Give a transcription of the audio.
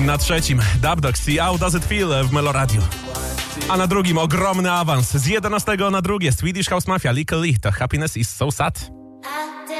Na trzecim Dubdogs i How Does It Feel w Meloradiu. A na drugim ogromny awans z 11 na drugie Swedish House Mafia, Lykke Li, to Happiness is so sad.